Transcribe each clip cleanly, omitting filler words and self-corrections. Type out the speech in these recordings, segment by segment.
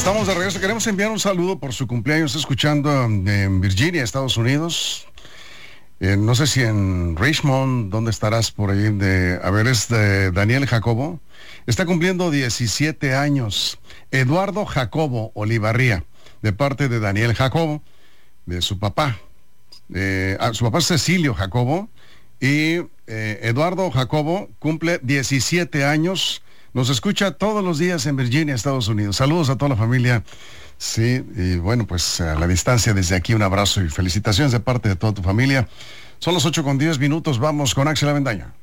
Estamos de regreso. Queremos enviar un saludo por su cumpleaños. Está escuchando en Virginia, Estados Unidos. No sé si en Richmond, ¿dónde estarás por ahí? Es de Daniel Jacobo. Está cumpliendo 17 años. Eduardo Jacobo Olivarría, de parte de Daniel Jacobo, de su papá. Su papá es Cecilio Jacobo. Y Eduardo Jacobo cumple 17 años. Nos escucha todos los días en Virginia, Estados Unidos. Saludos a toda la familia. Sí, y bueno, pues a la distancia desde aquí un abrazo y felicitaciones de parte de toda tu familia. Son las 8:10. Vamos con Axel Avendaño.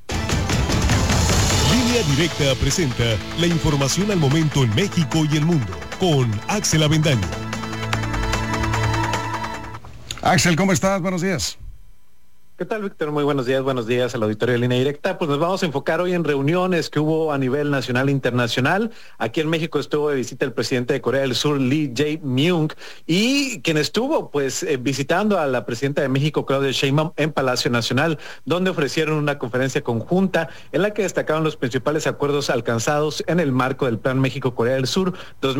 Línea Directa presenta la información al momento en México y el mundo con Axel Avendaño. Axel, ¿cómo estás? Buenos días. ¿Qué tal, Víctor? Muy buenos días al auditorio de Línea Directa. Pues nos vamos a enfocar hoy en reuniones que hubo a nivel nacional e internacional. Aquí en México estuvo de visita el presidente de Corea del Sur, Lee Jae-myung, y quien estuvo visitando a la presidenta de México, Claudia Sheinbaum, en Palacio Nacional, donde ofrecieron una conferencia conjunta en la que destacaron los principales acuerdos alcanzados en el marco del Plan México-Corea del Sur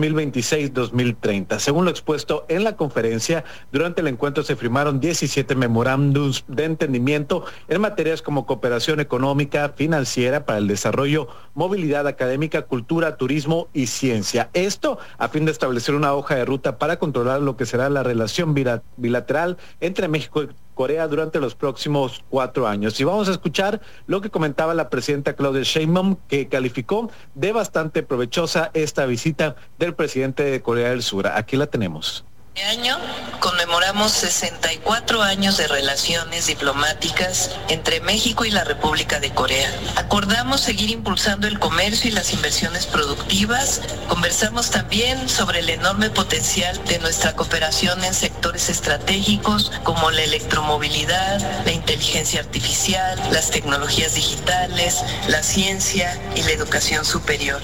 2026-2030. Según lo expuesto en la conferencia, durante el encuentro se firmaron 17 memorándums de entendimiento en materias como cooperación económica, financiera para el desarrollo, movilidad académica, cultura, turismo y ciencia. Esto a fin de establecer una hoja de ruta para controlar lo que será la relación bilateral entre México y Corea durante los próximos 4 años. Y vamos a escuchar lo que comentaba la presidenta Claudia Sheinbaum, que calificó de bastante provechosa esta visita del presidente de Corea del Sur. Aquí la tenemos. Este año conmemoramos 64 años de relaciones diplomáticas entre México y la República de Corea. Acordamos seguir impulsando el comercio y las inversiones productivas. Conversamos también sobre el enorme potencial de nuestra cooperación en sectores estratégicos como la electromovilidad, la inteligencia artificial, las tecnologías digitales, la ciencia y la educación superior.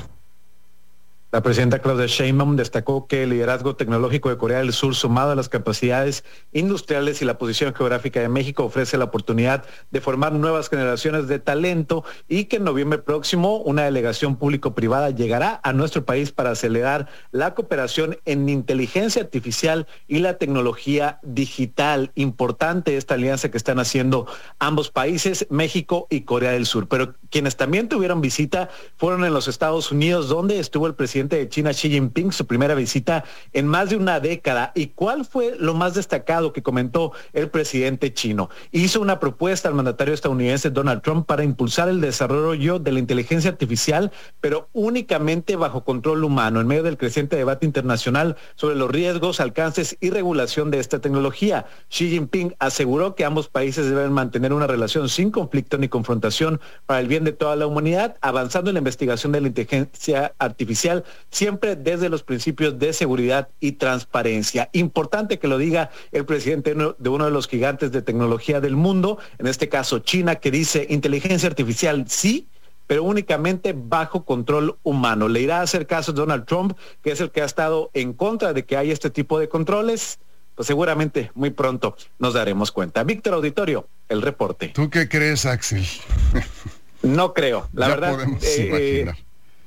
La presidenta Claudia Sheinbaum destacó que el liderazgo tecnológico de Corea del Sur, sumado a las capacidades industriales y la posición geográfica de México, ofrece la oportunidad de formar nuevas generaciones de talento, y que en noviembre próximo una delegación público-privada llegará a nuestro país para acelerar la cooperación en inteligencia artificial y la tecnología digital. Importante esta alianza que están haciendo ambos países, México y Corea del Sur. Pero quienes también tuvieron visita fueron en los Estados Unidos, donde estuvo el presidente de China, Xi Jinping, su primera visita en más de una década. ¿Y cuál fue lo más destacado que comentó el presidente chino? Hizo una propuesta al mandatario estadounidense Donald Trump para impulsar el desarrollo de la inteligencia artificial, pero únicamente bajo control humano, en medio del creciente debate internacional sobre los riesgos, alcances y regulación de esta tecnología. Xi Jinping aseguró que ambos países deben mantener una relación sin conflicto ni confrontación para el bien de toda la humanidad, avanzando en la investigación de la inteligencia artificial, siempre desde los principios de seguridad y transparencia. Importante que lo diga el presidente de uno de los gigantes de tecnología del mundo, en este caso China, que dice inteligencia artificial sí, pero únicamente bajo control humano. ¿Le irá a hacer caso Donald Trump, que es el que ha estado en contra de que haya este tipo de controles? Pues seguramente muy pronto nos daremos cuenta. Víctor Auditorio, el reporte. ¿Tú qué crees, Axel? No creo, la ya verdad. Podemos imaginar.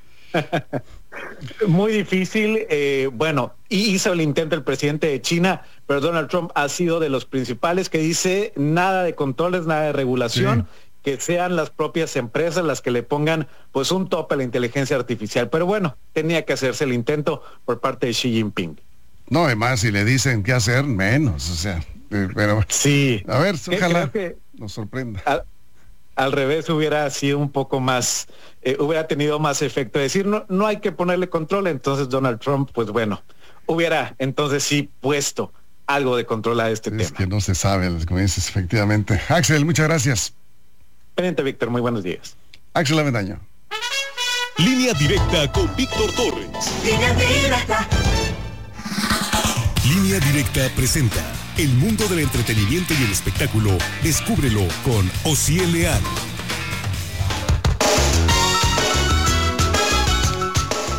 Muy difícil. Hizo el intento el presidente de China, pero Donald Trump ha sido de los principales que dice nada de controles, nada de regulación, que sean las propias empresas las que le pongan pues un tope a la inteligencia artificial. Pero bueno, tenía que hacerse el intento por parte de Xi Jinping. No, además, si le dicen qué hacer, menos, o sea, pero sí. A ver, ojalá que nos sorprenda. Al revés hubiera sido un poco más, hubiera tenido más efecto. Decir, no hay que ponerle control, entonces Donald Trump, pues bueno, hubiera entonces sí puesto algo de control a este tema. Es que no se sabe, como dices, efectivamente. Axel, muchas gracias. Pendiente, Víctor, muy buenos días. Axel Avendaño. Línea Directa con Víctor Torres. Línea Directa. Línea Directa presenta el mundo del entretenimiento y el espectáculo. Descúbrelo con Osiel Leal.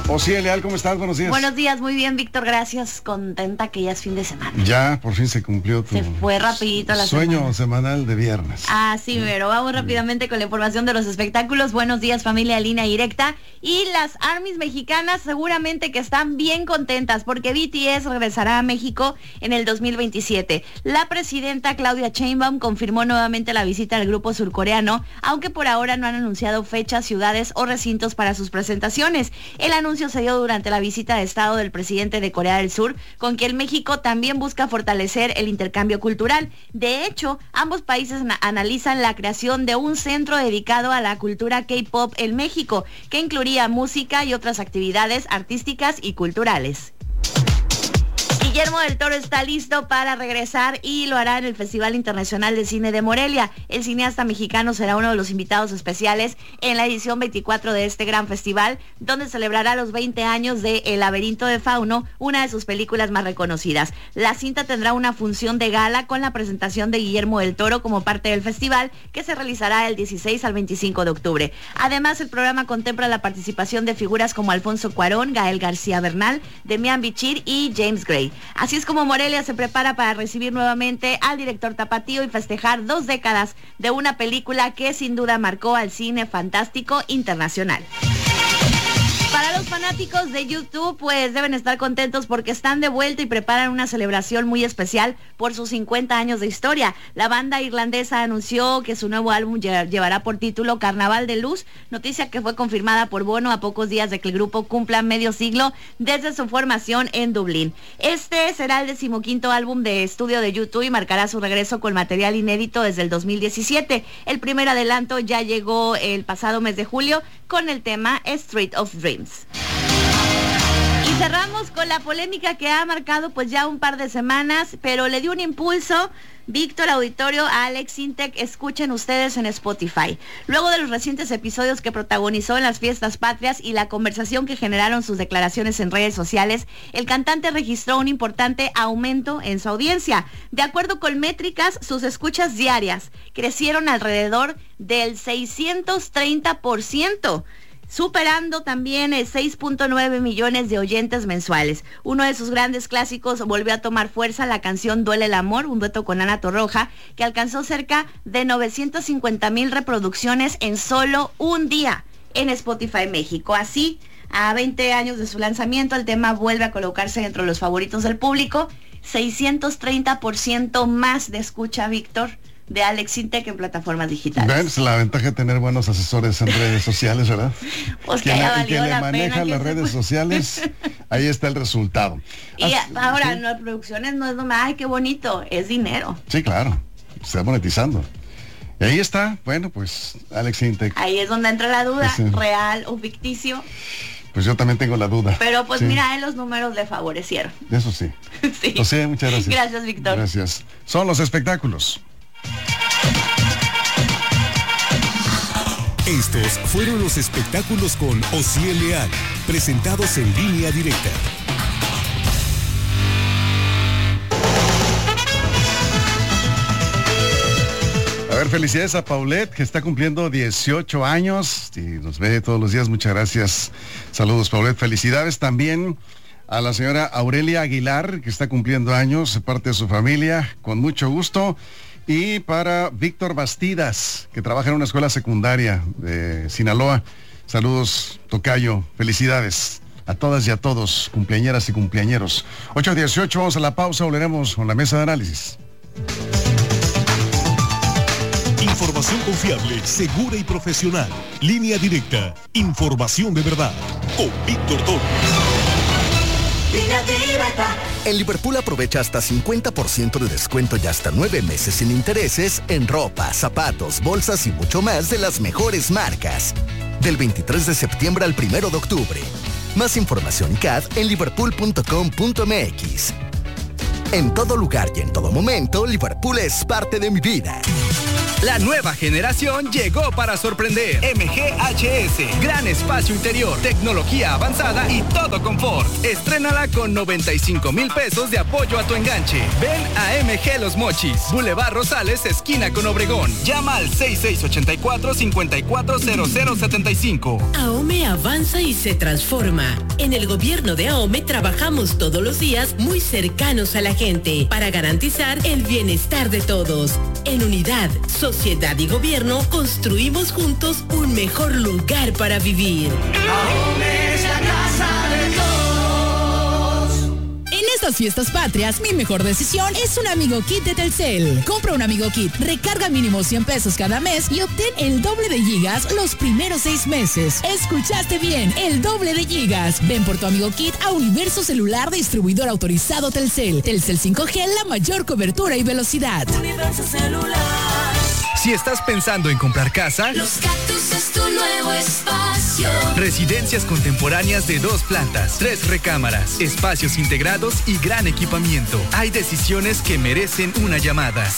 Osía Leal, ¿cómo estás? Buenos días. Buenos días, muy bien, Víctor, gracias. Contenta que ya es fin de semana. Ya, por fin se cumplió tu Se fue rapidito la sueño semanal de viernes. Así pero vamos rápidamente con la información de los espectáculos. Buenos días, familia Línea Directa. Y las ARMYs mexicanas seguramente que están bien contentas porque BTS regresará a México en el 2027. La presidenta Claudia Sheinbaum confirmó nuevamente la visita del grupo surcoreano, aunque por ahora no han anunciado fechas, ciudades o recintos para sus presentaciones. El anuncio se dio durante la visita de Estado del presidente de Corea del Sur, con quien México también busca fortalecer el intercambio cultural. De hecho, ambos países analizan la creación de un centro dedicado a la cultura K-pop en México, que incluiría música y otras actividades artísticas y culturales. Guillermo del Toro está listo para regresar y lo hará en el Festival Internacional de Cine de Morelia. El cineasta mexicano será uno de los invitados especiales en la edición 24 de este gran festival, donde celebrará los 20 años de El laberinto de Fauno, una de sus películas más reconocidas. La cinta tendrá una función de gala con la presentación de Guillermo del Toro como parte del festival, que se realizará del 16 al 25 de octubre. Además, el programa contempla la participación de figuras como Alfonso Cuarón, Gael García Bernal, Demián Bichir y James Gray. Así es como Morelia se prepara para recibir nuevamente al director tapatío y festejar 2 décadas de una película que sin duda marcó al cine fantástico internacional. Para los fanáticos de YouTube, pues deben estar contentos porque están de vuelta y preparan una celebración muy especial por sus 50 años de historia. La banda irlandesa anunció que su nuevo álbum llevará por título Carnaval de Luz, noticia que fue confirmada por Bono a pocos días de que el grupo cumpla medio siglo desde su formación en Dublín. Este será el 15º álbum de estudio de YouTube y marcará su regreso con material inédito desde el 2017. El primer adelanto ya llegó el pasado mes de julio con el tema Street of Dreams. Y cerramos con la polémica que ha marcado pues ya un par de semanas, pero le dio un impulso, Víctor, auditorio, a Alex Intec. Escuchen ustedes en Spotify. Luego de los recientes episodios que protagonizó en las fiestas patrias y la conversación que generaron sus declaraciones en redes sociales, el cantante registró un importante aumento en su audiencia. De acuerdo con métricas, sus escuchas diarias crecieron alrededor del 630%. Superando también 6.9 millones de oyentes mensuales. Uno de sus grandes clásicos volvió a tomar fuerza, la canción Duele el Amor, un dueto con Ana Torroja, que alcanzó cerca de 950,000 reproducciones en solo un día en Spotify México. Así, a 20 años de su lanzamiento, el tema vuelve a colocarse entre los favoritos del público. 630% más de escucha, Víctor, de Alex Intec en plataformas digitales. ¿Ves la ventaja de tener buenos asesores en redes sociales, verdad? Pues que le maneja las redes sociales, ahí está el resultado. Y ahora, ¿sí? No, producciones no es nomás, ay, qué bonito, es dinero. Sí, claro, se está monetizando. Y ahí está, bueno, pues Alex Intec. Ahí es donde entra la duda, pues, real o ficticio. Pues yo también tengo la duda. Pero pues sí, mira, los números le favorecieron. Eso sí. Sí. O sea, muchas gracias. Gracias, Víctor. Gracias. Son los espectáculos. Estos fueron los espectáculos con Osiel Leal, presentados en Línea Directa. A ver, felicidades a Paulette, que está cumpliendo 18 años y nos ve todos los días. Muchas gracias. Saludos, Paulette. Felicidades también a la señora Aurelia Aguilar, que está cumpliendo años, de parte de su familia, con mucho gusto. Y para Víctor Bastidas, que trabaja en una escuela secundaria de Sinaloa. Saludos, tocayo. Felicidades a todas y a todos, cumpleañeras y cumpleañeros. 8:18, vamos a la pausa, volveremos con la mesa de análisis. Información confiable, segura y profesional. Línea Directa. Información de verdad. Con Víctor Torres. En Liverpool aprovecha hasta 50% de descuento y hasta 9 meses sin intereses en ropa, zapatos, bolsas y mucho más de las mejores marcas. Del 23 de septiembre al 1 de octubre. Más información y CAD en liverpool.com.mx. En todo lugar y en todo momento, Liverpool es parte de mi vida. La nueva generación llegó para sorprender. MGHS, gran espacio interior, tecnología avanzada y todo confort. Estrénala con 95,000 pesos de apoyo a tu enganche. Ven a MG Los Mochis, Boulevard Rosales, esquina con Obregón. Llama al 6684-540075. AOME avanza y se transforma. En el gobierno de AOME trabajamos todos los días muy cercanos a la gente para garantizar el bienestar de todos. En unidad, sociedad y gobierno construimos juntos un mejor lugar para vivir. AOME es la casa de todos. En estas fiestas patrias, mi mejor decisión es un Amigo Kit de Telcel. Compra un Amigo Kit, recarga mínimo 100 pesos cada mes y obtén el doble de gigas los primeros 6 meses. ¿Escuchaste bien? El doble de gigas. Ven por tu Amigo Kit a Universo Celular, distribuidor autorizado Telcel. Telcel 5G, la mayor cobertura y velocidad. Universo Celular. Si estás pensando en comprar casa, Los Cactus es tu nuevo espacio. Residencias contemporáneas de 2 plantas, 3 recámaras, espacios integrados y gran equipamiento. Hay decisiones que merecen una llamada.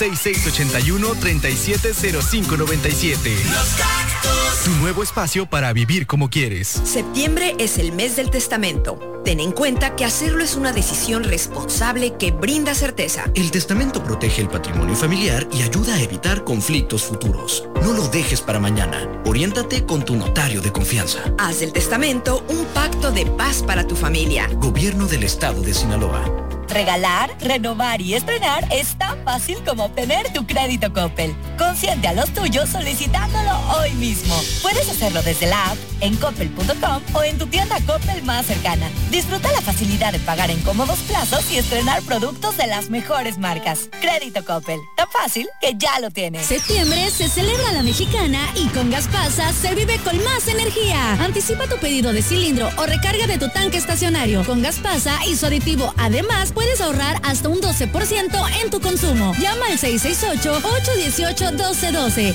6681-370597. Los Cactus. Tu nuevo espacio para vivir como quieres. Septiembre es el mes del testamento. Ten en cuenta que hacerlo es una decisión responsable que brinda certeza. El testamento protege el patrimonio familiar y ayuda a evitar conflictos futuros. No lo dejes para mañana. Oriéntate con tu notario de confianza. Haz del testamento un pacto de paz para tu familia. Gobierno del Estado de Sinaloa. Regalar, renovar y estrenar es tan fácil como obtener tu crédito Coppel. Consiente a los tuyos solicitándolo hoy mismo. Puedes hacerlo desde la app, en coppel.com o en tu tienda Coppel más cercana. Disfruta la facilidad de pagar en cómodos plazos y estrenar productos de las mejores marcas. Crédito Coppel, tan fácil que ya lo tienes. Septiembre se celebra la mexicana y con Gaspasa se vive con más energía. Anticipa tu pedido de cilindro o recarga de tu tanque estacionario. Con Gaspasa y su aditivo, además, puedes ahorrar hasta un 12% en tu consumo. Llama al 668-818-1212.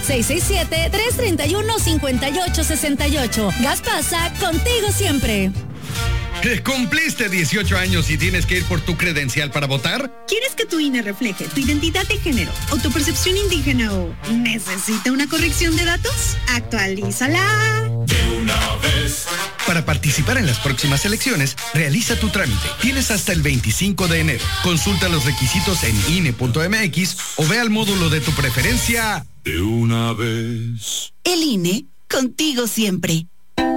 667-331-5868. Gaspasa, contigo siempre. ¿Cumpliste 18 años y tienes que ir por tu credencial para votar? ¿Quieres que tu INE refleje tu identidad de género o tu percepción indígena o necesita una corrección de datos? Actualízala De una vez. Para participar en las próximas elecciones, realiza tu trámite. Tienes hasta el 25 de enero. Consulta los requisitos en INE.mx o ve al módulo de tu preferencia. De una vez. El INE, contigo siempre.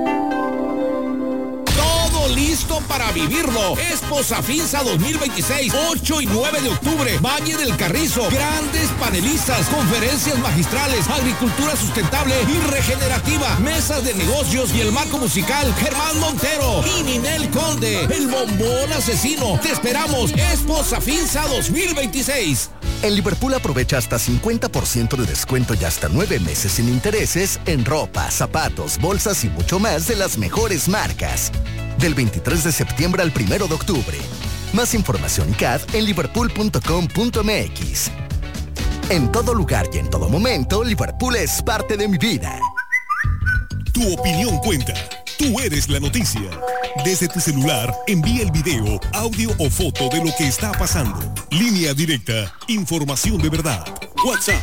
Listo para vivirlo. Expo Safinsa 2026, 8 y 9 de octubre, Valle del Carrizo. Grandes panelistas, conferencias magistrales, agricultura sustentable y regenerativa, mesas de negocios y el marco musical Germán Montero y Ninel Conde, el bombón asesino. Te esperamos, Expo Safinsa 2026. En Liverpool aprovecha hasta 50% de descuento y hasta 9 meses sin intereses en ropa, zapatos, bolsas y mucho más de las mejores marcas. Del 23 de septiembre al 1 de octubre. Más información y CAD en liverpool.com.mx. En todo lugar y en todo momento, Liverpool es parte de mi vida. Tu opinión cuenta. Tú eres la noticia. Desde tu celular, envía el video, audio o foto de lo que está pasando. Línea directa. Información de verdad. WhatsApp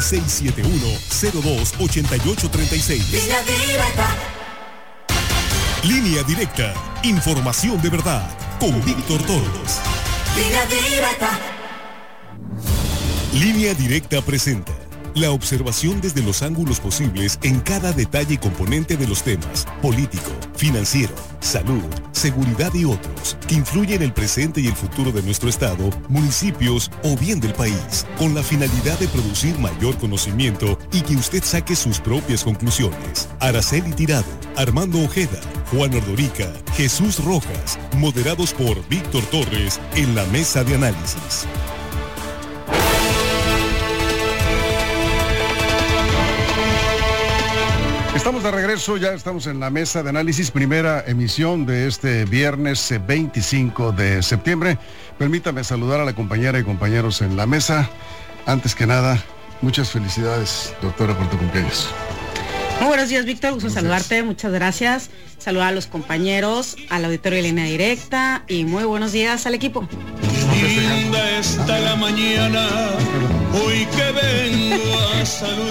6671-028836. Línea directa. Línea directa. Información de verdad. Con Víctor Torres. Línea directa. Línea directa presenta la observación desde los ángulos posibles en cada detalle y componente de los temas político, financiero, salud, seguridad y otros que influyen en el presente y el futuro de nuestro estado, municipios o bien del país, con la finalidad de producir mayor conocimiento y que usted saque sus propias conclusiones. Araceli Tirado, Armando Ojeda, Juan Ordorica, Jesús Rojas, moderados por Víctor Torres en la mesa de análisis. Estamos de regreso, ya estamos en la mesa de análisis, primera emisión de este viernes 25 de septiembre. Permítame saludar a la compañera y compañeros en la mesa. Antes que nada, muchas felicidades, doctora, por tu cumpleaños. Muy buenos días, Víctor, gusto saludarte, muchas gracias. Saludar a los compañeros, al auditorio de Línea Directa y muy buenos días al equipo. linda está la mañana, hoy que vengo a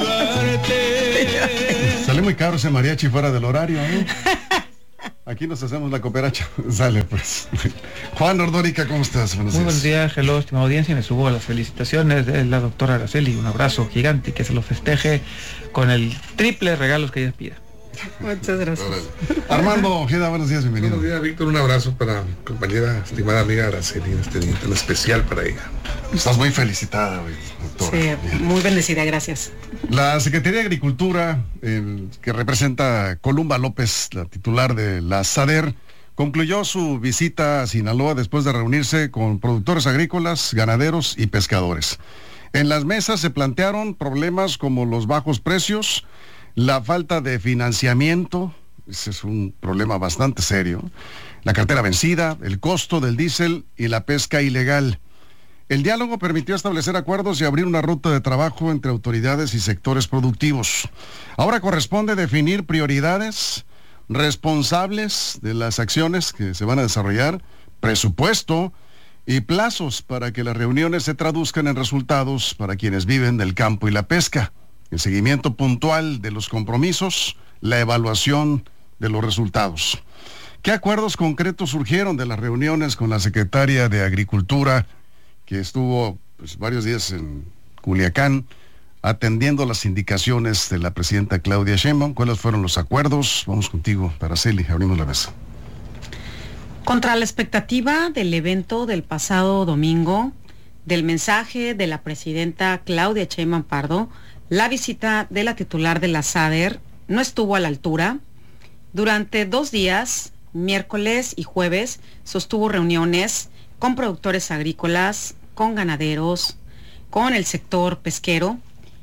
saludarte. Sale muy caro ese mariachi fuera del horario, ¿eh? Aquí nos hacemos la cooperacha. Sale, pues. Juan Ordórica, ¿cómo estás? Buenos días, hello, estimada audiencia. Me subo a las felicitaciones de la doctora Araceli. Un abrazo gigante y que se lo festeje con el triple regalos que ella pida. Muchas gracias. Armando Ojeda, buenos días, bienvenido. Buenos días, Víctor, un abrazo para mi compañera, estimada amiga Araceli, en este día tan especial para ella. Estás muy felicitada hoy, doctora. Sí, muy bendecida, gracias. La Secretaría de Agricultura, que representa Columba López, la titular de la SADER, concluyó su visita a Sinaloa después de reunirse con productores agrícolas, ganaderos y pescadores. En las mesas se plantearon problemas como los bajos precios, la falta de financiamiento, ese es un problema bastante serio, la cartera vencida, el costo del diésel y la pesca ilegal. El diálogo permitió establecer acuerdos y abrir una ruta de trabajo entre autoridades y sectores productivos. Ahora corresponde definir prioridades, responsables de las acciones que se van a desarrollar, presupuesto y plazos para que las reuniones se traduzcan en resultados para quienes viven del campo y la pesca. El seguimiento puntual de los compromisos, la evaluación de los resultados. ¿Qué acuerdos concretos surgieron de las reuniones con la secretaria de Agricultura, que estuvo varios días en Culiacán, atendiendo las indicaciones de la presidenta Claudia Sheinbaum? ¿Cuáles fueron los acuerdos? Vamos contigo, Araceli, abrimos la mesa. Contra la expectativa del evento del pasado domingo, del mensaje de la presidenta Claudia Sheinbaum Pardo, la visita de la titular de la SADER no estuvo a la altura. Durante 2 días, miércoles y jueves, sostuvo reuniones con productores agrícolas, con ganaderos, con el sector pesquero.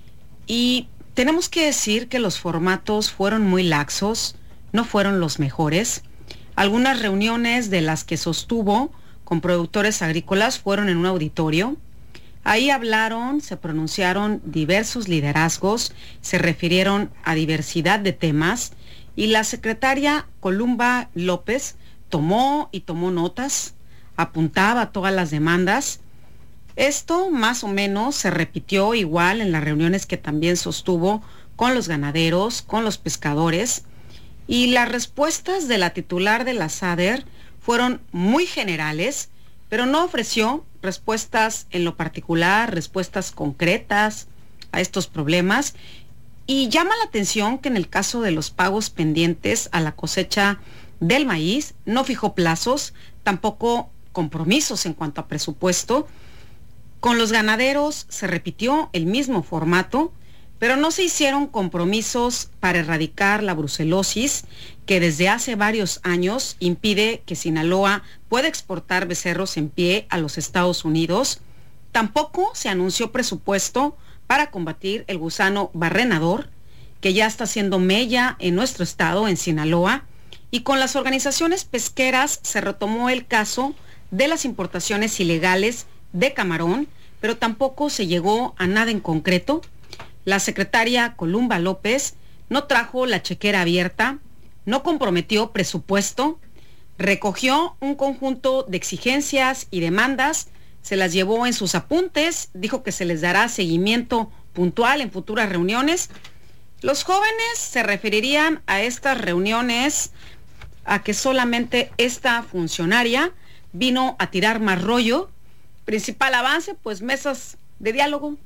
Y tenemos que decir que los formatos fueron muy laxos, no fueron los mejores. Algunas reuniones de las que sostuvo con productores agrícolas fueron en un auditorio. Ahí hablaron, se pronunciaron diversos liderazgos, se refirieron a diversidad de temas y la secretaria Columba López tomó notas, apuntaba todas las demandas. Esto más o menos se repitió igual en las reuniones que también sostuvo con los ganaderos, con los pescadores, y las respuestas de la titular de la SADER fueron muy generales, pero no ofreció respuestas en lo particular, respuestas concretas a estos problemas. Y llama la atención que en el caso de los pagos pendientes a la cosecha del maíz, no fijó plazos, tampoco compromisos en cuanto a presupuesto. Con los ganaderos se repitió el mismo formato, pero no se hicieron compromisos para erradicar la brucelosis, que desde hace varios años impide que Sinaloa pueda exportar becerros en pie a los Estados Unidos. Tampoco se anunció presupuesto para combatir el gusano barrenador, que ya está haciendo mella en nuestro estado, en Sinaloa. Y con las organizaciones pesqueras se retomó el caso de las importaciones ilegales de camarón, pero tampoco se llegó a nada en concreto. La secretaria Columba López no trajo la chequera abierta, no comprometió presupuesto, recogió un conjunto de exigencias y demandas, se las llevó en sus apuntes, dijo que se les dará seguimiento puntual en futuras reuniones. Los jóvenes se referirían a estas reuniones a que solamente esta funcionaria vino a tirar más rollo. Principal avance, pues mesas de diálogo.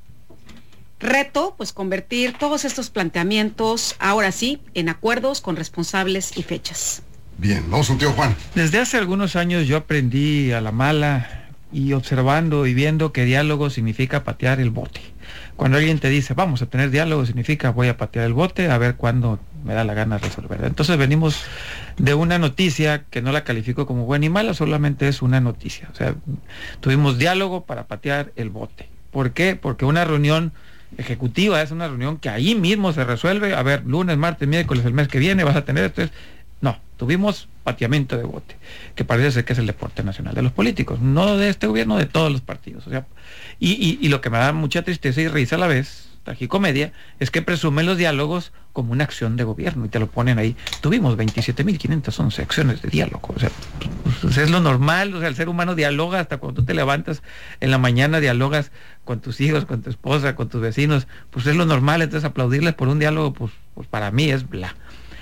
Reto, pues convertir todos estos planteamientos, ahora sí, en acuerdos con responsables y fechas. Bien, vamos contigo, Juan. Desde hace algunos años yo aprendí a la mala y observando y viendo que diálogo significa patear el bote. Cuando alguien te dice, vamos a tener diálogo, significa voy a patear el bote a ver cuándo me da la gana resolver. Entonces venimos de una noticia que no la califico como buena y mala, solamente es una noticia. O sea, tuvimos diálogo para patear el bote. ¿Por qué? Porque una reunión ejecutiva es una reunión que ahí mismo se resuelve. A ver, lunes, martes, miércoles, el mes que viene vas a tener esto. No, tuvimos pateamiento de bote, que parece ser que es el deporte nacional de los políticos, no de este gobierno, de todos los partidos. O sea, y lo que me da mucha tristeza y risa a la vez, tragicomedia, es que presumen los diálogos como una acción de gobierno y te lo ponen ahí. Tuvimos 27.511 acciones de diálogo. O sea, Pues es lo normal, o sea, el ser humano dialoga hasta cuando tú te levantas en la mañana, dialogas con tus hijos, con tu esposa, con tus vecinos, pues es lo normal. Entonces aplaudirles por un diálogo, pues para mí es bla.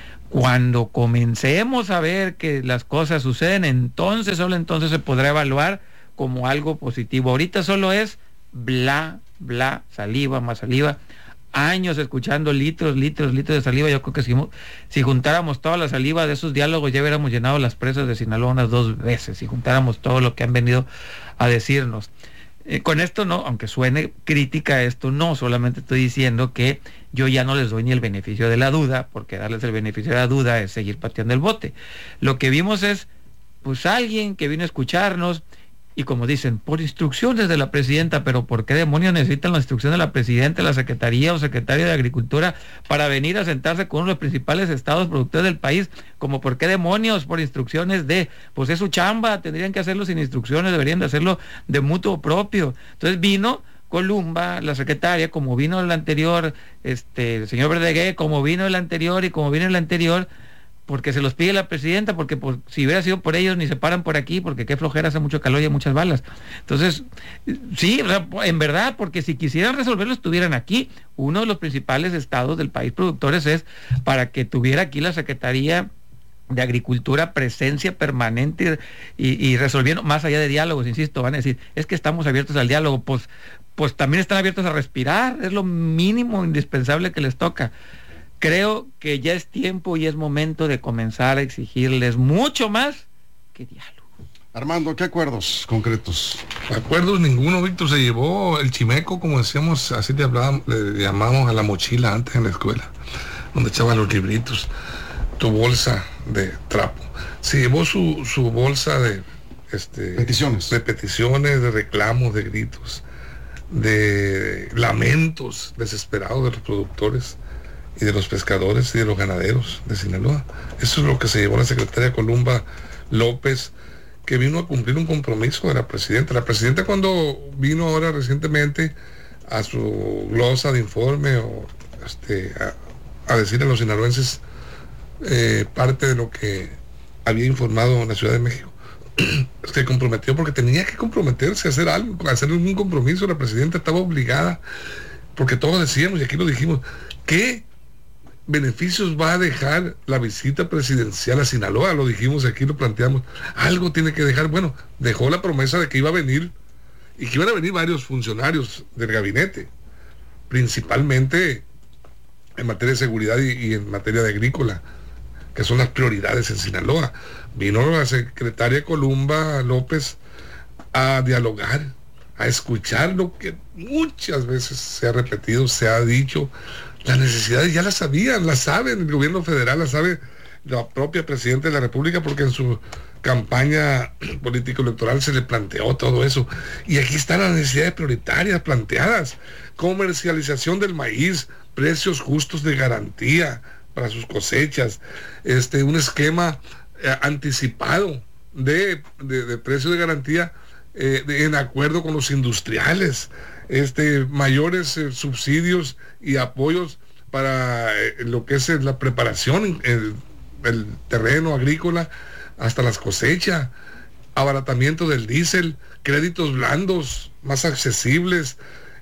Cuando comencemos a ver que las cosas suceden, entonces, solo entonces se podrá evaluar como algo positivo. Ahorita solo es bla, bla, saliva, más saliva. Años escuchando litros de saliva. Yo creo que si juntáramos toda la saliva de esos diálogos, ya hubiéramos llenado las presas de Sinaloa unas 2 veces, si juntáramos todo lo que han venido a decirnos. Con esto no, aunque suene crítica esto, no, solamente estoy diciendo que yo ya no les doy ni el beneficio de la duda, porque darles el beneficio de la duda es seguir pateando el bote. Lo que vimos es, pues, alguien que vino a escucharnos, y como dicen, por instrucciones de la presidenta. Pero ¿por qué demonios necesitan la instrucción de la presidenta, la secretaría o secretaria de Agricultura para venir a sentarse con uno de los principales estados productores del país? Como ¿por qué demonios por instrucciones de? Pues es su chamba, tendrían que hacerlo sin instrucciones, deberían de hacerlo de mutuo propio. Entonces vino Columba, la secretaria, como vino el anterior, el señor Verdeguer, como vino el anterior y como vino el anterior, porque se los pide la presidenta, porque si hubiera sido por ellos ni se paran por aquí, porque qué flojera, hace mucho calor y hay muchas balas. Entonces, sí, en verdad, porque si quisieran resolverlo estuvieran aquí. Uno de los principales estados del país productores es para que tuviera aquí la Secretaría de Agricultura presencia permanente y resolviendo, más allá de diálogos, insisto, van a decir, es que estamos abiertos al diálogo, pues también están abiertos a respirar, es lo mínimo indispensable que les toca. Creo que ya es tiempo y es momento de comenzar a exigirles mucho más que diálogo. Armando, ¿qué acuerdos concretos? Acuerdos ninguno, Víctor. Se llevó el chimeco, como decíamos, así le llamamos a la mochila antes en la escuela, donde echaban los libritos, tu bolsa de trapo. Se llevó su bolsa de peticiones, de reclamos, de gritos, de lamentos desesperados de los productores y de los pescadores y de los ganaderos de Sinaloa. Eso es lo que se llevó la secretaria Columba López, que vino a cumplir un compromiso de la presidenta. La presidenta, cuando vino ahora recientemente a su glosa de informe a decir a los sinaloenses parte de lo que había informado en la Ciudad de México, se comprometió porque tenía que comprometerse a hacer algo, a hacer un compromiso. La presidenta estaba obligada, porque todos decíamos, y aquí lo dijimos, ¿qué beneficios va a dejar la visita presidencial a Sinaloa? Lo dijimos aquí, lo planteamos. Algo tiene que dejar. Bueno, dejó la promesa de que iba a venir y que iban a venir varios funcionarios del gabinete, principalmente en materia de seguridad y en materia de agrícola, que son las prioridades en Sinaloa. Vino la secretaria Columba López a dialogar, a escuchar lo que muchas veces se ha repetido, se ha dicho. Las necesidades ya las sabían, las saben el gobierno federal, las sabe la propia presidenta de la República, porque en su campaña político-electoral se le planteó todo eso. Y aquí están las necesidades prioritarias planteadas: comercialización del maíz, precios justos de garantía para sus cosechas, un esquema anticipado de precio de garantía en acuerdo con los industriales, mayores subsidios y apoyos para lo que es la preparación, el terreno agrícola hasta las cosechas, abaratamiento del diésel, créditos blandos más accesibles,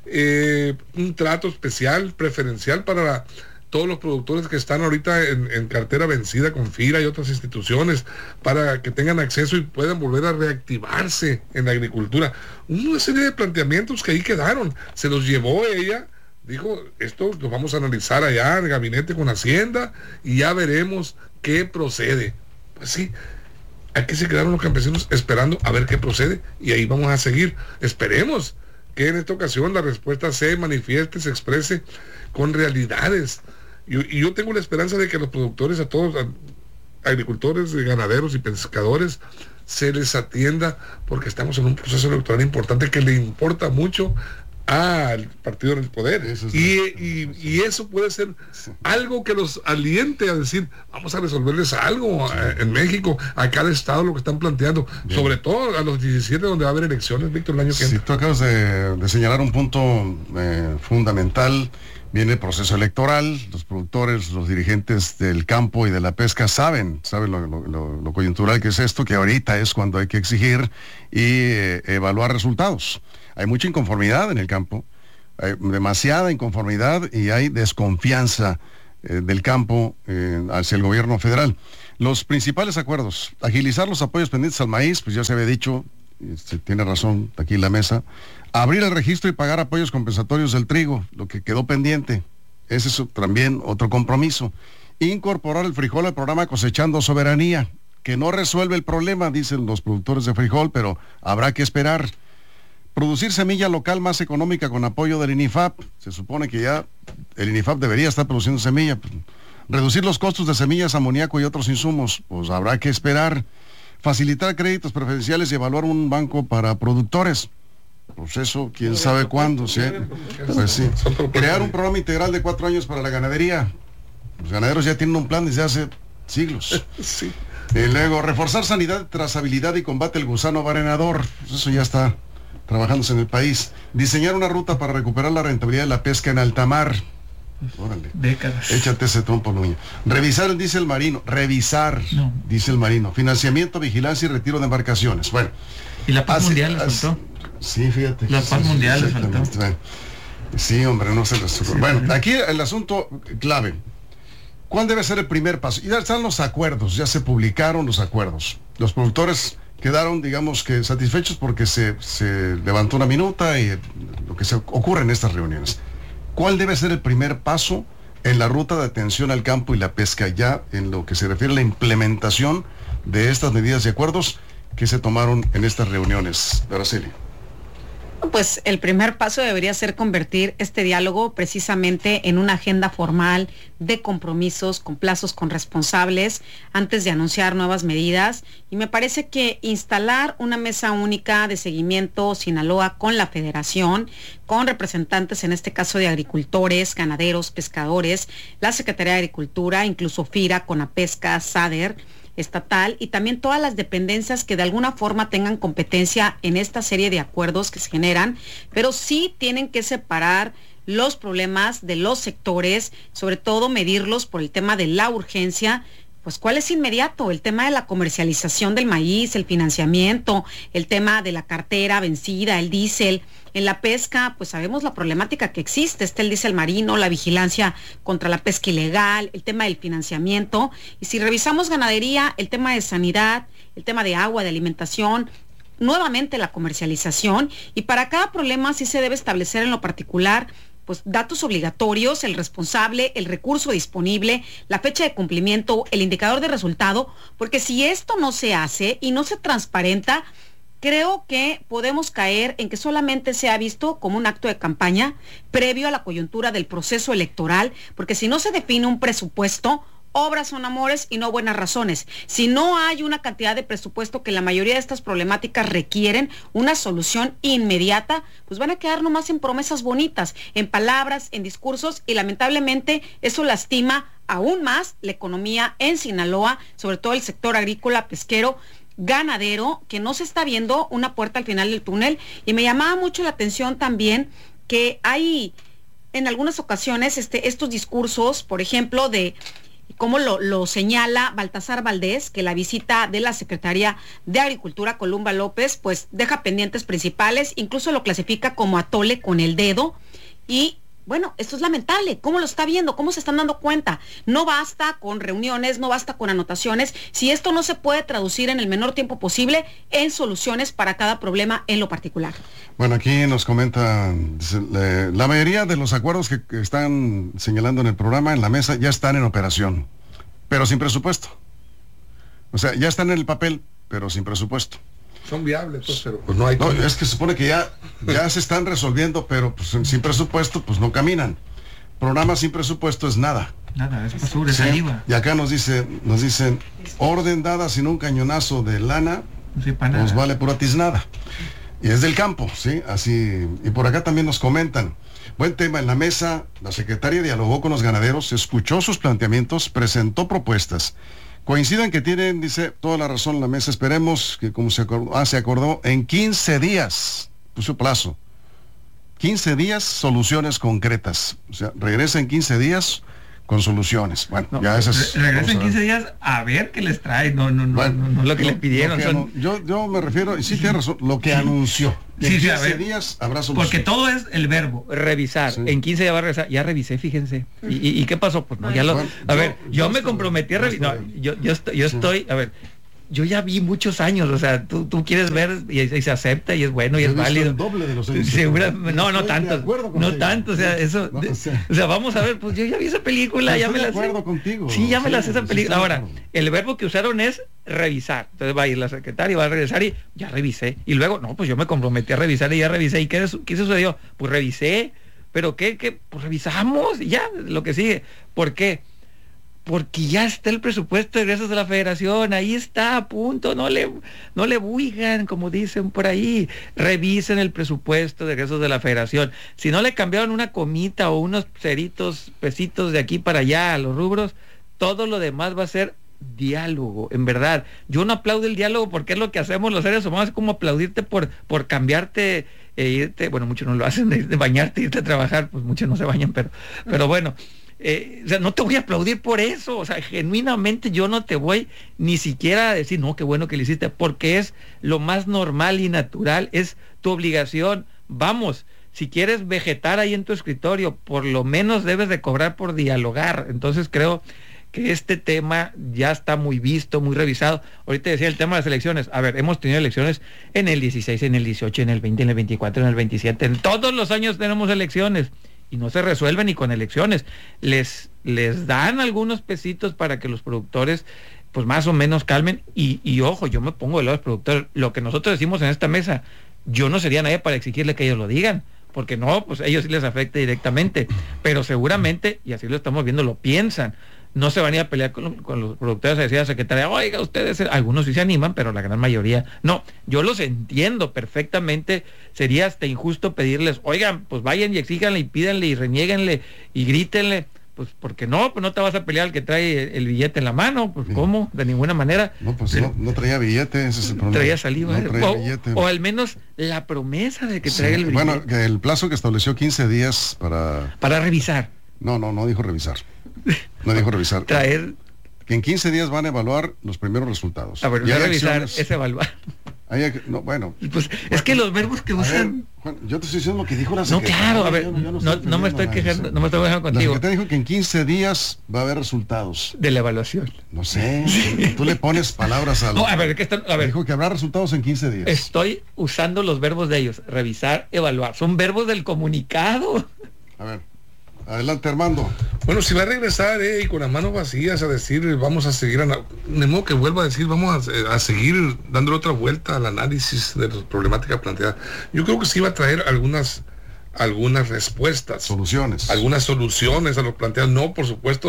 un trato especial, preferencial para todos los productores que están ahorita en cartera vencida con FIRA y otras instituciones, para que tengan acceso y puedan volver a reactivarse en la agricultura. Una serie de planteamientos que ahí quedaron, se los llevó ella, dijo, esto lo vamos a analizar allá en el gabinete con Hacienda y ya veremos qué procede. Pues sí, aquí se quedaron los campesinos esperando a ver qué procede, y ahí vamos a seguir. Esperemos que en esta ocasión la respuesta se manifieste, se exprese con realidades. Y yo tengo la esperanza de que a los productores, a todos, a agricultores, ganaderos y pescadores, se les atienda, porque estamos en un proceso electoral importante que le importa mucho al partido en el poder. Y eso puede ser algo que los aliente a decir, vamos a resolverles algo en México, a cada estado, lo que están planteando. Bien. Sobre todo a los 17, donde va a haber elecciones, Víctor, el año que entra. Sí, tú acabas de señalar un punto fundamental. Viene el proceso electoral, los productores, los dirigentes del campo y de la pesca saben lo coyuntural que es esto, que ahorita es cuando hay que exigir y evaluar resultados. Hay mucha inconformidad en el campo, hay demasiada inconformidad y hay desconfianza del campo hacia el gobierno federal. Los principales acuerdos: agilizar los apoyos pendientes al maíz, pues ya se había dicho, tiene razón aquí en la mesa. Abrir el registro y pagar apoyos compensatorios del trigo, lo que quedó pendiente. Ese es también otro compromiso. Incorporar el frijol al programa Cosechando Soberanía, que no resuelve el problema, dicen los productores de frijol, pero habrá que esperar. Producir semilla local más económica con apoyo del INIFAP. Se supone que ya el INIFAP debería estar produciendo semilla. Reducir los costos de semillas, amoníaco y otros insumos, pues habrá que esperar. Facilitar créditos preferenciales y evaluar un banco para productores. Pues eso, quién sabe cuándo, ¿sí? Pues sí. Crear un programa integral de 4 años para la ganadería. Los ganaderos ya tienen un plan desde hace siglos. Sí. Y luego, reforzar sanidad, trazabilidad y combate al gusano barenador. Pues eso ya está trabajándose en el país. Diseñar una ruta para recuperar la rentabilidad de la pesca en alta mar. Órale. Décadas. Échate ese trompo, Nuño. Revisar el diésel marino. Diésel marino. Financiamiento, vigilancia y retiro de embarcaciones. Bueno. ¿Y la paz mundial le faltó? Sí, fíjate. La paz mundial le faltó. Sí, hombre, no se les ocurre. Bueno, aquí el asunto clave. ¿Cuál debe ser el primer paso? Ya están los acuerdos, ya se publicaron los acuerdos. Los productores quedaron, digamos que satisfechos porque se levantó una minuta y lo que se ocurre en estas reuniones. ¿Cuál debe ser el primer paso en la ruta de atención al campo y la pesca, ya en lo que se refiere a la implementación de estas medidas y acuerdos que se tomaron en estas reuniones? Araceli. Pues el primer paso debería ser convertir este diálogo precisamente en una agenda formal de compromisos con plazos con responsables antes de anunciar nuevas medidas, y me parece que instalar una mesa única de seguimiento Sinaloa con la federación, con representantes en este caso de agricultores, ganaderos, pescadores, la Secretaría de Agricultura, incluso FIRA, CONAPESCA, SADER estatal, y también todas las dependencias que de alguna forma tengan competencia en esta serie de acuerdos que se generan, pero sí tienen que separar los problemas de los sectores, sobre todo medirlos por el tema de la urgencia. Pues ¿cuál es inmediato? El tema de la comercialización del maíz, el financiamiento, el tema de la cartera vencida, el diésel. En la pesca, pues sabemos la problemática que existe, está el diésel marino, la vigilancia contra la pesca ilegal, el tema del financiamiento. Y si revisamos ganadería, el tema de sanidad, el tema de agua, de alimentación, nuevamente la comercialización. Y para cada problema sí se debe establecer en lo particular pues datos obligatorios, el responsable, el recurso disponible, la fecha de cumplimiento, el indicador de resultado, porque si esto no se hace y no se transparenta, creo que podemos caer en que solamente se ha visto como un acto de campaña previo a la coyuntura del proceso electoral, porque si no se define un presupuesto, obras son amores y no buenas razones. Si no hay una cantidad de presupuesto que la mayoría de estas problemáticas requieren una solución inmediata, pues van a quedar nomás en promesas bonitas, en palabras, en discursos, y lamentablemente eso lastima aún más la economía en Sinaloa, sobre todo el sector agrícola, pesquero, ganadero, que no se está viendo una puerta al final del túnel. Y me llamaba mucho la atención también que hay en algunas ocasiones estos discursos, por ejemplo, de como lo señala Baltasar Valdés, que la visita de la Secretaría de Agricultura, Columba López, pues deja pendientes principales, incluso lo clasifica como atole con el dedo. Y bueno, esto es lamentable. ¿Cómo lo está viendo? ¿Cómo se están dando cuenta? No basta con reuniones, no basta con anotaciones, si esto no se puede traducir en el menor tiempo posible en soluciones para cada problema en lo particular. Bueno, aquí nos comenta, la mayoría de los acuerdos que están señalando en el programa, en la mesa, ya están en operación, pero sin presupuesto. O sea, ya están en el papel, pero sin presupuesto. Son viables, pues, pero pues no hay... No, es que se supone que ya se están resolviendo, pero pues, sin presupuesto, pues no caminan. Programa sin presupuesto es nada. Nada, es basura, es IVA. Y acá nos dicen, orden dada sin un cañonazo de lana, nos vale pura tiznada. Y es del campo, ¿sí? Así, y por acá también nos comentan. Buen tema en la mesa, la secretaria dialogó con los ganaderos, escuchó sus planteamientos, presentó propuestas. Coincido en que tienen, dice, toda la razón en la mesa. Esperemos que como se acordó en 15 días, puso plazo. 15 días, soluciones concretas. O sea, regresa en 15 días con soluciones. Bueno, no, ya esas. Regresa en 15 días a ver qué les trae. No lo que le pidieron. Yo me refiero, y sí tiene razón, lo que anunció. En 15 días habrá soluciones. Porque todo es el verbo, revisar. Sí. En 15 días va a regresar. Ya revisé, fíjense. ¿Y qué pasó? Pues no, ya lo... yo me comprometí a revisar. Yo estoy, a ver, yo ya vi muchos años, o sea, tú quieres ver y se acepta y es bueno y es válido. El doble de los años. No tanto, o sea, eso, o sea, vamos a ver, pues yo ya vi esa película, ya me la sé. Estoy de acuerdo contigo. Sí, ya me la sé esa película. Ahora, el verbo que usaron es revisar. Entonces va a ir la secretaria, va a regresar y ya revisé. Y luego, no, pues yo me comprometí a revisar y ya revisé. ¿Y qué sucedió? Pues revisé, pero ¿qué? Pues revisamos y ya, lo que sigue. ¿Por qué? Porque ya está el presupuesto de egresos de la Federación, ahí está, a punto, no le buigan, como dicen por ahí, revisen el presupuesto de egresos de la Federación. Si no le cambiaron una comita o unos pesitos de aquí para allá a los rubros, todo lo demás va a ser diálogo, en verdad. Yo no aplaudo el diálogo porque es lo que hacemos los seres humanos, es como aplaudirte por cambiarte, irte, bueno, muchos no lo hacen, de bañarte, irte a trabajar, pues muchos no se bañan, pero bueno. O sea, no te voy a aplaudir por eso, o sea, genuinamente yo no te voy ni siquiera a decir, no, qué bueno que lo hiciste, porque es lo más normal y natural, es tu obligación. Vamos, si quieres vegetar ahí en tu escritorio, por lo menos debes de cobrar por dialogar. Entonces creo que este tema ya está muy visto, muy revisado. Ahorita decía el tema de las elecciones. A ver, hemos tenido elecciones en el 16, en el 18, en el 20, en el 24, en el 27. En todos los años tenemos elecciones. Y no se resuelven ni con elecciones. Les dan algunos pesitos para que los productores pues más o menos calmen. Y ojo, yo me pongo del lado de los productores. Lo que nosotros decimos en esta mesa, yo no sería nadie para exigirle que ellos lo digan. Porque no, pues a ellos sí les afecta directamente. Pero seguramente, y así lo estamos viendo, lo piensan. No se van a ir a pelear con los productores, decía la secretaria, oiga, ustedes, algunos sí se animan, pero la gran mayoría no. Yo los entiendo perfectamente, sería hasta injusto pedirles, oigan, pues vayan y exíganle y pídanle y renieguenle y grítenle, pues porque no, pues no te vas a pelear al que trae el billete en la mano, pues ¿cómo? De ninguna manera. No, pues no traía billete, ese es el problema. Traía saliva, o al menos la promesa de que traiga el billete. Bueno, el plazo que estableció 15 días para revisar. No dijo revisar. No dijo revisar. Traer. Que en 15 días van a evaluar los primeros resultados. A ver, no revisar es evaluar. Bueno. Pues es que los verbos que usan. Juan, yo te estoy diciendo lo que dijo la secretaria. No, claro, a ver, no me estoy quejando, no me estoy quejando contigo. La secretaria dijo que en 15 días va a haber resultados. De la evaluación. No sé, tú le pones palabras a No, a ver, dijo que habrá resultados en 15 días. Estoy usando los verbos de ellos, revisar, evaluar. Son verbos del comunicado. A ver. Adelante, Armando. Bueno, si va a regresar y con las manos vacías a decir, vamos a seguir, de modo que vuelva a decir, vamos a seguir dándole otra vuelta al análisis de las problemáticas planteadas. Yo creo que sí va a traer algunas respuestas. Soluciones. Algunas soluciones a los planteados. No, por supuesto,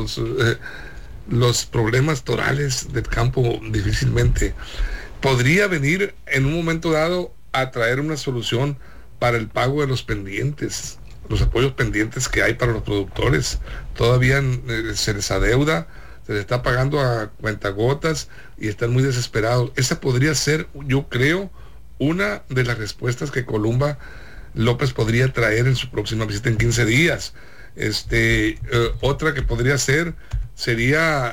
los problemas torales del campo difícilmente. Podría venir en un momento dado a traer una solución para el pago de los pendientes. Los apoyos pendientes que hay para los productores, todavía se les adeuda, se les está pagando a cuentagotas y están muy desesperados. Esa podría ser, yo creo, una de las respuestas que Columba López podría traer en su próxima visita en 15 días. Otra que podría ser sería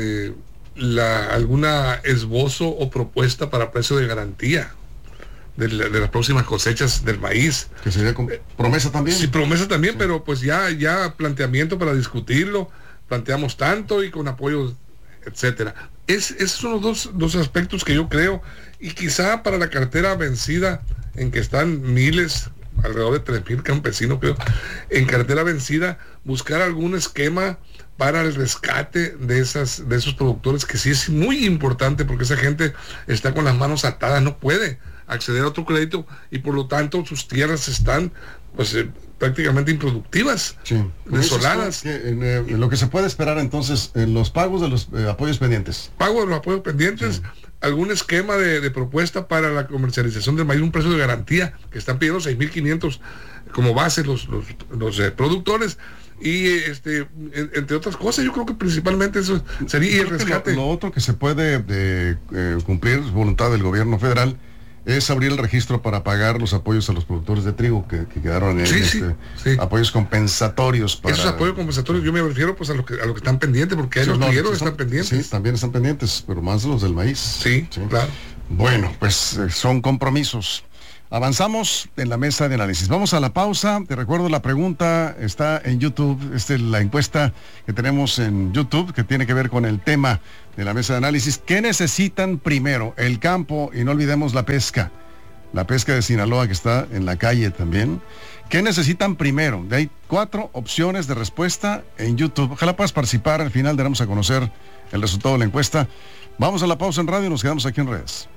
alguna esbozo o propuesta para precio de garantía de las próximas cosechas del maíz. Que sería promesa también. Sí, promesa también, sí. Pero pues ya planteamiento para discutirlo, planteamos tanto y con apoyos, etcétera. Esos son los dos aspectos que yo creo, y quizá para la cartera vencida, en que están miles, alrededor de 3,000 campesinos, creo, en cartera vencida, buscar algún esquema para el rescate de esos productores, que sí es muy importante, porque esa gente está con las manos atadas, no puede acceder a otro crédito y por lo tanto sus tierras están pues prácticamente improductivas, sí, desoladas. Lo que se puede esperar entonces en los pagos de los apoyos pendientes. Pago de los apoyos pendientes, sí. Algún esquema de propuesta para la comercialización del maíz, un precio de garantía que están pidiendo 6,500 como base los productores. Y entre otras cosas, yo creo que principalmente eso sería el rescate. Lo otro que se puede cumplir es voluntad del gobierno federal, es abrir el registro para pagar los apoyos a los productores de trigo que quedaron en apoyos compensatorios. Esos apoyos compensatorios, yo me refiero pues a lo que están pendientes, porque los trigueros están pendientes. Sí, también están pendientes, pero más los del maíz. Sí, claro. Bueno, pues son compromisos. Avanzamos en la mesa de análisis. Vamos a la pausa. Te recuerdo, la pregunta está en YouTube. Esta es la encuesta que tenemos en YouTube, que tiene que ver con el tema de la mesa de análisis. ¿Qué necesitan primero? El campo, y no olvidemos la pesca. La pesca de Sinaloa, que está en la calle también. ¿Qué necesitan primero? Hay 4 opciones de respuesta en YouTube. Ojalá puedas participar. Al final daremos a conocer el resultado de la encuesta. Vamos a la pausa en radio y nos quedamos aquí en redes.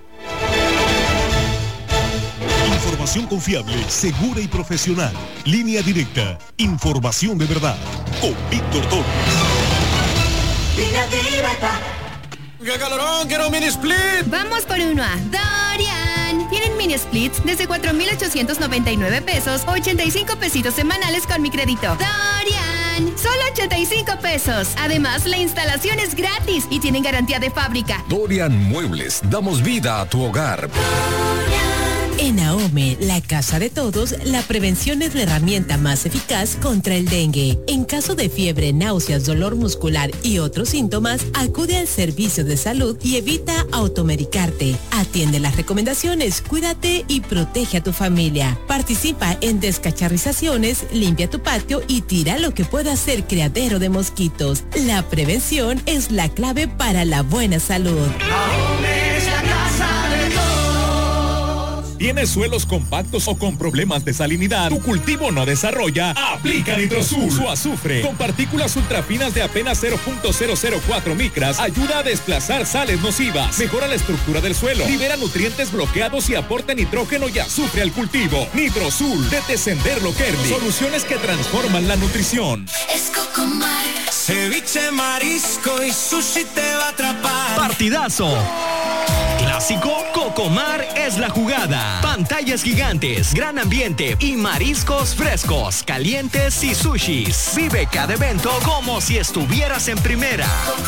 Información confiable, segura y profesional. Línea directa. Información de verdad. Con Víctor Torres. Línea directa. ¡Qué calorón! ¡Quiero un mini split! Vamos por uno a Dorian. Tienen mini splits desde 4,899 pesos, 85 pesitos semanales con mi crédito. Dorian. Solo 85 pesos. Además, la instalación es gratis y tienen garantía de fábrica. Dorian Muebles. Damos vida a tu hogar. En AOME, la casa de todos, la prevención es la herramienta más eficaz contra el dengue. En caso de fiebre, náuseas, dolor muscular y otros síntomas, acude al servicio de salud y evita automedicarte. Atiende las recomendaciones, cuídate y protege a tu familia. Participa en descacharrizaciones, limpia tu patio y tira lo que pueda ser criadero de mosquitos. La prevención es la clave para la buena salud. AOME es la casa de todos. ¿Tienes suelos compactos o con problemas de salinidad? ¿Tu cultivo no desarrolla? Aplica Nitrosul. Su azufre, con partículas ultrafinas de apenas 0.004 micras, ayuda a desplazar sales nocivas, mejora la estructura del suelo, libera nutrientes bloqueados y aporta nitrógeno y azufre al cultivo. Nitrosul, de Tessenderlo Kerli. Soluciones que transforman la nutrición. Es Cocomar. Ceviche, marisco y sushi te va a atrapar. Partidazo. Clásico, Cocomar es la jugada. Pantallas gigantes, gran ambiente y mariscos frescos, calientes y sushis. Vive cada evento como si estuvieras en primera.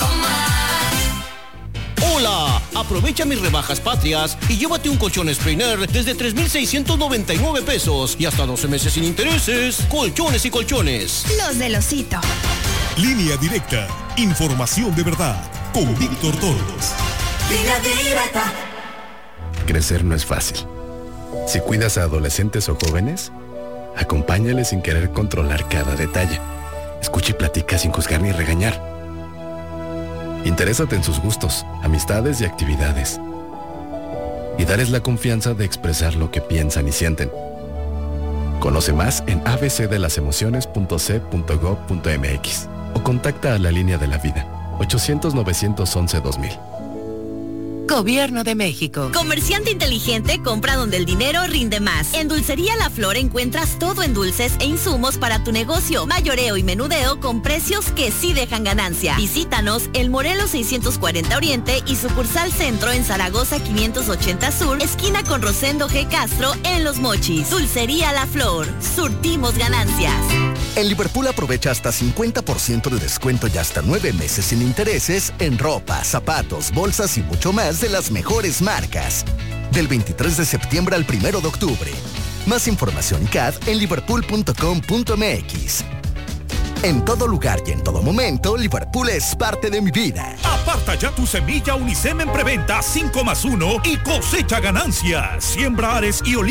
Hola, aprovecha mis rebajas patrias y llévate un colchón Sprainer desde 3,699 pesos y hasta 12 meses sin intereses. Colchones y colchones. Los del Osito. Línea directa. Información de verdad. Con Víctor Torres. Línea directa. Crecer no es fácil. Si cuidas a adolescentes o jóvenes, acompáñales sin querer controlar cada detalle. Escucha y platica sin juzgar ni regañar. Interésate en sus gustos, amistades y actividades. Y darles la confianza de expresar lo que piensan y sienten. Conoce más en abcdelasemociones.c.gov.mx o contacta a la Línea de la Vida, 800-911-2000. Gobierno de México. Comerciante inteligente, compra donde el dinero rinde más. En Dulcería La Flor encuentras todo en dulces e insumos para tu negocio. Mayoreo y menudeo con precios que sí dejan ganancia. Visítanos el Morelos 640 Oriente y sucursal Centro en Zaragoza 580 Sur, esquina con Rosendo G. Castro en Los Mochis. Dulcería La Flor. Surtimos ganancias. En Liverpool aprovecha hasta 50% de descuento y hasta 9 meses sin intereses en ropa, zapatos, bolsas y mucho más de las mejores marcas. Del 23 de septiembre al 1 de octubre. Más información y CAD en liverpool.com.mx. En todo lugar y en todo momento, Liverpool es parte de mi vida. Aparta ya tu semilla Unicem en preventa 5+1 y cosecha ganancias. Siembra Ares y Oliva